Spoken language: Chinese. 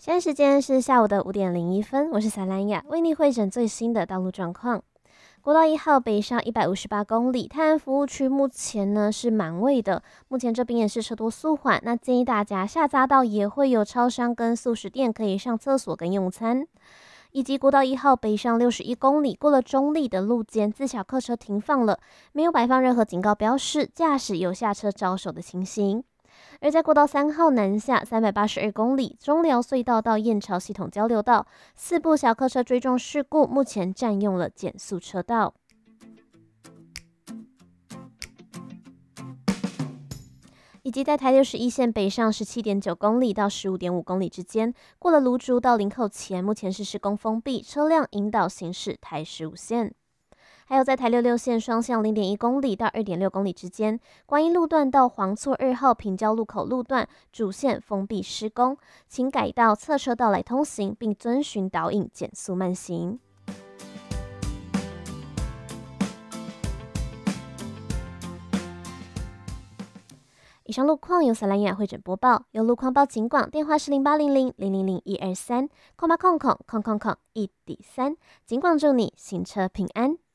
现在时间是下午的5:01，我是萨兰雅，为你汇整最新的道路状况。国道1号北上158公里，泰安服务区目前呢是满位的，目前这边也是车多速缓，那建议大家下匝道也会有超商跟速食店可以上厕所跟用餐。以及国道1号北上61公里，过了中立的路肩，自小客车停放了，没有摆放任何警告标示，驾驶有下车招手的情形。而在国道3号南下382公里，中寮隧道到燕巢系统交流道4部小客车追撞事故，目前占用了减速车道。以及在台61线北上17.9公里到15.5公里之间，过了芦竹到林口前，目前是施工封闭，车辆引导行驶台15线。还有在台66线双向0.1公里到2.6公里之间，观音路段到黄厝2号平交路口路段主线封闭施工，请改道侧车道来通行，并遵循导引减速慢行。以上路况由萨兰雅汇整播报，有路况报警广，电话是0800000123，08000001.3，警广祝你行车平安。